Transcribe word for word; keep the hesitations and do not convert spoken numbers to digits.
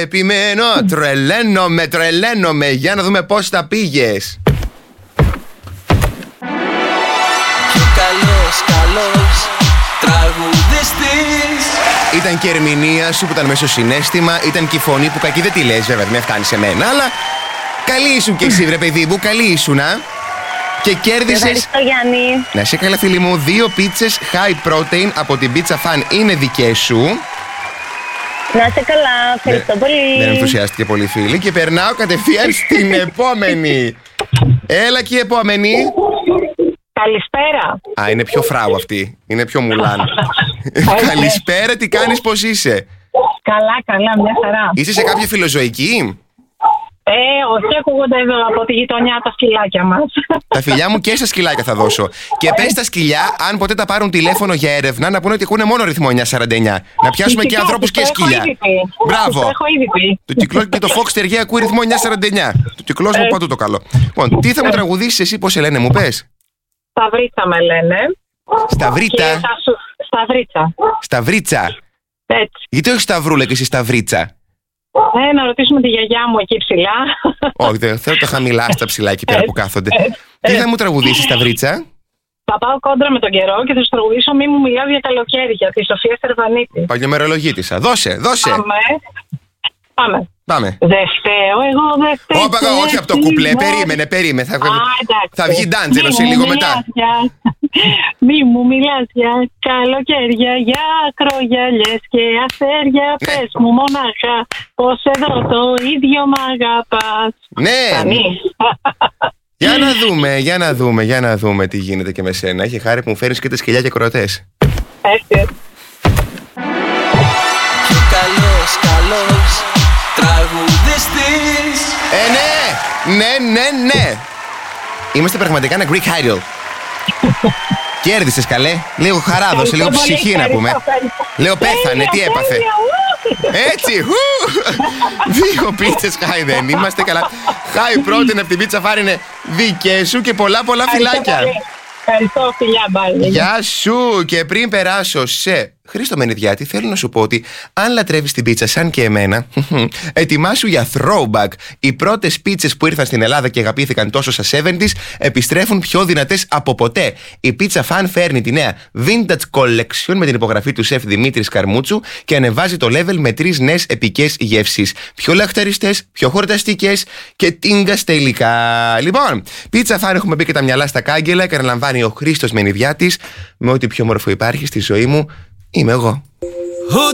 επιμένω, τρελαίνομαι, τρελαίνομαι. Για να δούμε πώς τα πήγες. Πιο καλός, καλός τραγουδιστής. Ήταν και η ερμηνεία σου που ήταν μέσω συναίσθημα. Ήταν και η φωνή που κακή δεν τη λες, βέβαια, δεν με φτάνει σε μένα. Αλλά καλή ήσουν και εσύ, βρε παιδί μου, καλή ήσουνα. Και κέρδισες. Ευχαριστώ, Γιάννη. Να σε καλά, φίλη μου. Δύο πίτσες high protein από την Pizza Fan είναι δικές σου. Να είσαι καλά, ευχαριστώ πολύ. Δεν ενθουσιάστηκε πολύ, φίλη. Και περνάω κατευθείαν στην επόμενη. Έλα και η επόμενη. Καλησπέρα. Α, είναι πιο φράου αυτή. Είναι πιο μουλάν. Καλησπέρα, τι κάνεις, πώς είσαι? Καλά, καλά, μια χαρά. Είσαι σε κάποια φιλοζωική? Ε, όχι, ακούγονται εδώ από τη γειτονιά τα σκυλάκια μας. Τα φιλιά μου και στα σκυλάκια θα δώσω. Και πες στα σκυλιά, αν ποτέ τα πάρουν τηλέφωνο για έρευνα, να πούνε ότι ακούνε μόνο ρυθμό εννιακόσια σαράντα εννιά. Να πιάσουμε και ανθρώπους και σκυλιά. Μπράβο. Το έχω ήδη πει. Το κυκλό και το Fox ταιριέ ακούει ρυθμό εννιακόσια σαράντα εννιά. Το κυκλό μου παντού το καλό. Λοιπόν, τι θα μου τραγουδήσεις εσύ, πώς σε λένε, μου πες? Σταυρίτσα με λένε. Σταυρίτα. Και θα σου... Σταυρίτσα. Σταυρίτσα. Έτσι. Γιατί όχι Σταυρούλα και εσύ Σταυρίτσα? Ε, να ρωτήσουμε τη γιαγιά μου εκεί ψηλά. Όχι, δεν θέλω τα χαμηλά στα ψηλά εκεί πέρα που κάθονται. ε, Τι θα μου τραγουδήσεις, Σταυρίτσα? Θα πάω κόντρα με τον καιρό και θα σου τραγουδήσω «Μη μου μιλάς για καλοκαίρια» τη Σοφία Στερβανίτη. Παλιομερολογίτησα. Δώσε, δώσε. Πάμε. Πάμε. Πάμε. Δεν φταίω, εγώ δεν φταίω. Όπα, όχι από το κουπλέ. Περίμενε, περίμενε. Θα, θα βγει ντάντζελο σε λίγο μετά. Μη μου μιλάς για καλοκαίρια, για ακρογιαλιές και αστέρια. Ναι. Πες μου μονάχα πως εδώ το ίδιο μ' αγαπάς. Ναι. Για να δούμε, για να δούμε, για να δούμε τι γίνεται και με σένα. Έχει χάρη που μου φέρνεις και τα σκυλιά και κορωτές. Έτσι. Πιο καλός, καλός τραγουδιστής. Ε, ναι, ναι, ναι, ναι. Είμαστε πραγματικά ένα Greek Idol. Κέρδισες, καλέ. Λίγο χαρά δώσε, λίγο ψυχή να πούμε. Λέω πέθανε, τι έπαθε? Έτσι, δύο πίτσες high δεν είμαστε καλά. High protein από την Pizza Fan είναι δικές σου και πολλά πολλά φιλάκια. Ευχαριστώ, φιλιά, μπάλια. Γεια σου. Και πριν περάσω σε Χρήστο Μενιδιάτη, θέλω να σου πω ότι αν λατρεύεις την πίτσα σαν και εμένα, ετοιμάσου για throwback. Οι πρώτες πίτσες που ήρθαν στην Ελλάδα και αγαπήθηκαν τόσο στα εβδομήντα επιστρέφουν πιο δυνατές από ποτέ. Η Pizza Fan φέρνει τη νέα Vintage Collection με την υπογραφή του σεφ Δημήτρης Καρμούτσου και ανεβάζει το level με τρεις νέες επικές γεύσεις. Πιο λαχταριστές, πιο χορταστικές και τίνγκας τελικά. Λοιπόν, Pizza Fan έχουμε μπει και τα μυαλά στα κάγκελα και αναλαμβάνει ο Χρήστος Μενιδιάτης με ό,τι πιο μορφό υπάρχει στη ζωή μου. Είμαι εγώ.